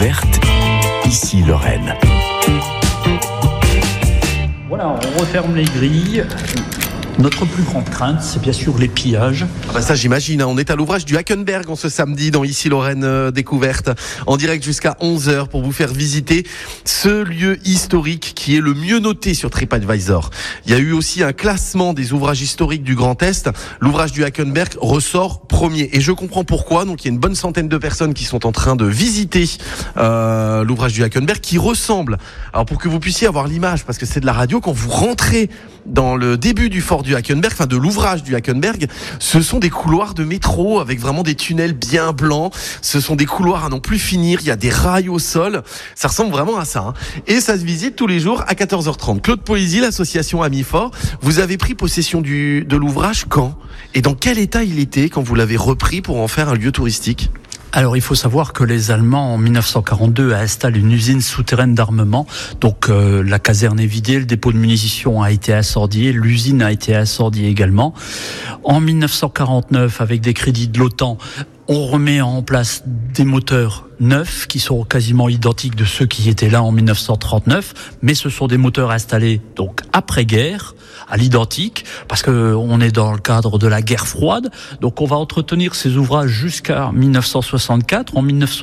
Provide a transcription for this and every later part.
découverte, ici Lorraine. Voilà, on referme les grilles. Notre plus grande crainte, c'est bien sûr les pillages. Ça j'imagine, on est à l'ouvrage du Hackenberg en ce samedi dans Ici Lorraine Découverte, en direct jusqu'à 11h pour vous faire visiter ce lieu historique qui est le mieux noté sur TripAdvisor. Il y a eu aussi un classement des ouvrages historiques du Grand Est. L'ouvrage du Hackenberg ressort premier et je comprends pourquoi. Donc il y a une bonne centaine de personnes qui sont en train de visiter l'ouvrage du Hackenberg qui ressemble, alors pour que vous puissiez avoir l'image, parce que c'est de la radio, quand vous rentrez dans le début du fort du Hackenberg, enfin de l'ouvrage du Hackenberg, ce sont des couloirs de métro avec vraiment des tunnels bien blancs. Ce sont des couloirs à n'en plus finir. Il y a des rails au sol. Ça ressemble vraiment à ça. Hein. Et ça se visite tous les jours à 14h30. Claude Poésy, l'association Amis Forts, vous avez pris possession de l'ouvrage quand ? Et dans quel état il était quand vous l'avez repris pour en faire un lieu touristique ? Alors, il faut savoir que les Allemands, en 1942, installent une usine souterraine d'armement. Donc, la caserne est vidée, le dépôt de munitions a été incendié, l'usine a été incendiée également. En 1949, avec des crédits de l'OTAN, on remet en place des moteurs neufs qui sont quasiment identiques de ceux qui étaient là en 1939, mais ce sont des moteurs installés donc après-guerre, à l'identique, parce que on est dans le cadre de la guerre froide. Donc on va entretenir ces ouvrages jusqu'à 1964. En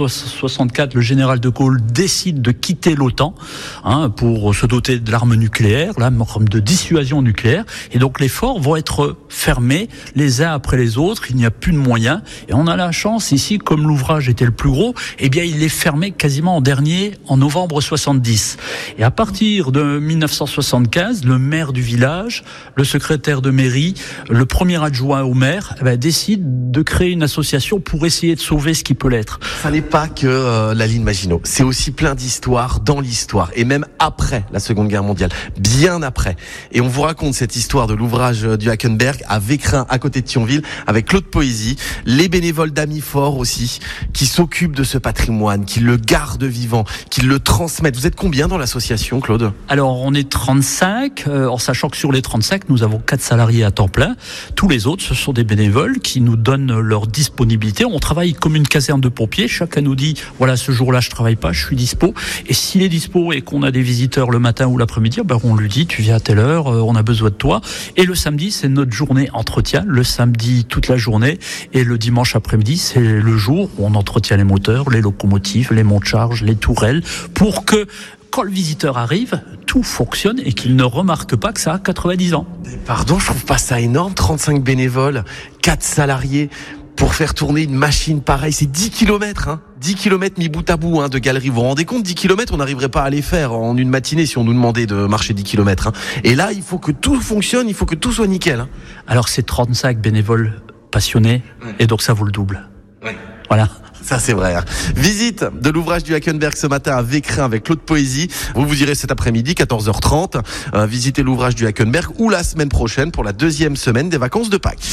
1964, le général de Gaulle décide de quitter l'OTAN pour se doter de l'arme nucléaire, l'arme de dissuasion nucléaire. Et donc les forts vont être fermés les uns après les autres. Il n'y a plus de moyens. Et on a la chance ici, comme l'ouvrage était le plus gros, eh bien il est fermé quasiment en dernier, en novembre 70. Et à partir de 1975, le maire du village, le secrétaire de mairie, le premier adjoint au maire, décident de créer une association pour essayer de sauver ce qui peut l'être. Ça n'est pas que la ligne Maginot, c'est aussi plein d'histoires dans l'histoire, et même après la Seconde Guerre mondiale, bien après. Et on vous raconte cette histoire de l'ouvrage du Hackenberg à Vécrin, à côté de Thionville, avec Claude Poésy, les bénévoles d'Amis Forts aussi, qui s'occupent de ce patrimoine, qui le gardent vivant, qui le transmettent. Vous êtes combien dans l'association, Claude ? Alors, on est 35, en sachant que sur les 35, nous avons 4 salariés à temps plein. Tous les autres, ce sont des bénévoles qui nous donnent leur disponibilité. On travaille comme une caserne de pompiers. Chacun nous dit, voilà, ce jour-là, je travaille pas, je suis dispo. Et s'il est dispo et qu'on a des visiteurs le matin ou l'après-midi, on lui dit, tu viens à telle heure, on a besoin de toi. Et le samedi, c'est notre journée entretien. Le samedi, toute la journée. Et le dimanche après-midi, c'est le jour où on entretient les moteurs, les locomotives, les monte-charges, les tourelles, pour que quand le visiteur arrive, tout fonctionne et qu'il ne remarque pas que ça a 90 ans. Pardon, je trouve pas ça énorme, 35 bénévoles, 4 salariés pour faire tourner une machine pareille, c'est 10 km, 10 km mis bout à bout de galerie. Vous vous rendez compte, 10 km, on n'arriverait pas à les faire en une matinée si on nous demandait de marcher 10 km. Et là, il faut que tout fonctionne, il faut que tout soit nickel. Alors c'est 35 bénévoles passionnés, et donc ça vaut le double. Ouais. Voilà. Ça c'est vrai. Visite de l'ouvrage du Hackenberg ce matin à Vécrin avec Claude Poésy. Vous irez cet après-midi, 14h30, visiter l'ouvrage du Hackenberg, ou la semaine prochaine pour la 2e semaine des vacances de Pâques.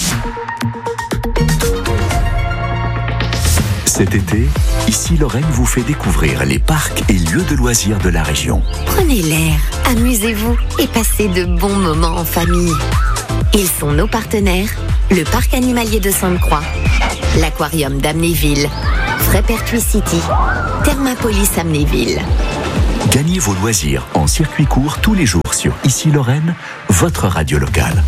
Cet été, Ici Lorraine vous fait découvrir les parcs et lieux de loisirs de la région. Prenez l'air, amusez-vous et passez de bons moments en famille. Ils sont nos partenaires, le parc animalier de Sainte-Croix, l'aquarium d'Amnéville, Frépertuis City, Thermapolis Amnéville. Gagnez vos loisirs en circuit court tous les jours sur Ici Lorraine, votre radio locale.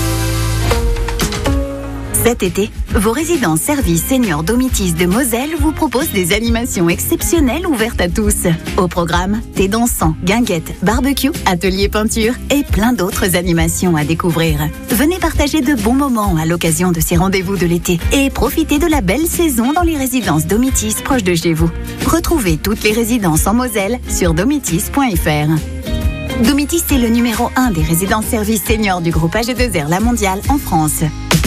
Cet été, vos résidences services seniors Domitis de Moselle vous proposent des animations exceptionnelles ouvertes à tous. Au programme, thé dansant, guinguettes, barbecue, atelier peinture et plein d'autres animations à découvrir. Venez partager de bons moments à l'occasion de ces rendez-vous de l'été et profitez de la belle saison dans les résidences Domitis proches de chez vous. Retrouvez toutes les résidences en Moselle sur domitis.fr. Domitis est le numéro 1 des résidences services seniors du groupe AG2R La Mondiale en France.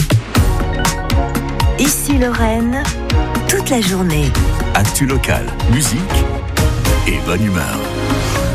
Ici Lorraine, toute la journée. Actu local, musique et bonne humeur.